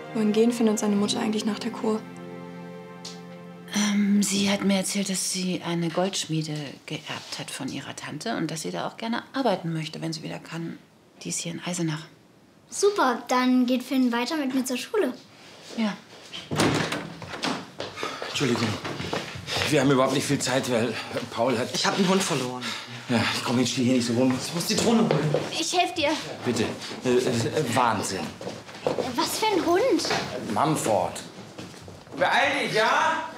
Wohin gehen Finn und seine Mutter eigentlich nach der Kur? Sie hat mir erzählt, dass sie eine Goldschmiede geerbt hat von ihrer Tante und dass sie da auch gerne arbeiten möchte, wenn sie wieder kann. Die ist hier in Eisenach. Super, dann geht Finn weiter mit mir zur Schule. Ja. Entschuldigung, wir haben überhaupt nicht viel Zeit, weil Paul hat... Ich habe einen Hund verloren. Ja, komm, jetzt steh hier nicht so rum. Ich muss die Drohne holen. Ich helfe dir. Bitte. Wahnsinn. Was für ein Hund? Mumford. Beeil dich, ja?